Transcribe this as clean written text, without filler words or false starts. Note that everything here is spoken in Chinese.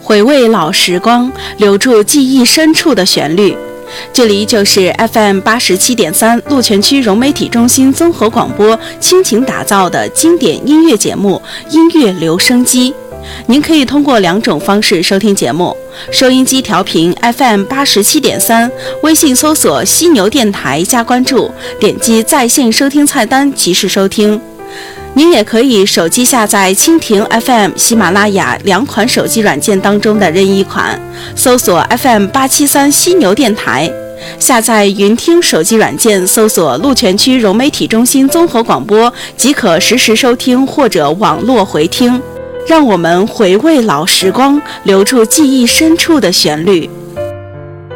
回味老时光，留住记忆深处的旋律。这里就是 FM87.3 鹿泉区融媒体中心综合广播倾情打造的经典音乐节目音乐留声机。您可以通过2种方式收听节目：收音机调频 FM87.3， 微信搜索犀牛电台加关注，点击在线收听菜单即时收听。您也可以手机下载蜻蜓 FM、喜马拉雅2款手机软件当中的任意一款，搜索 FM873 犀牛电台，下载云听手机软件，搜索鹿泉区融媒体中心综合广播，即可实时收听或者网络回听。让我们回味老时光，留住记忆深处的旋律。